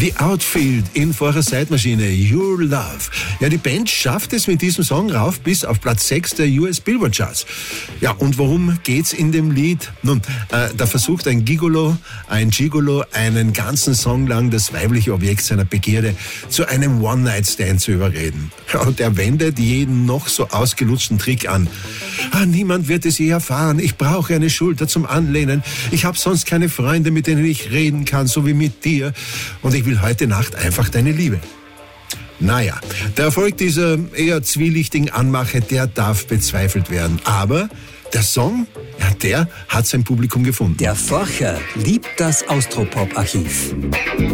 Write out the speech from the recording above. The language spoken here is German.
The Outfield in Vorher Zeitmaschine, Your Love. Ja, die Band schafft es mit diesem Song rauf bis auf Platz 6 der US Billboard Charts. Ja, und worum geht's in dem Lied? Nun, da versucht ein Gigolo, einen ganzen Song lang das weibliche Objekt seiner Begierde zu einem One-Night-Stand zu überreden. Ja, und er wendet jeden noch so ausgelutschten Trick an. Niemand wird es je erfahren. Ich brauche eine Schulter zum Anlehnen. Ich habe sonst keine Freunde, mit denen ich reden kann, so wie mit dir. Und ich will heute Nacht einfach deine Liebe. Naja, der Erfolg dieser eher zwielichtigen Anmache, der darf bezweifelt werden. Aber der Song, ja, der hat sein Publikum gefunden. Der Forscher liebt das Austropop-Archiv.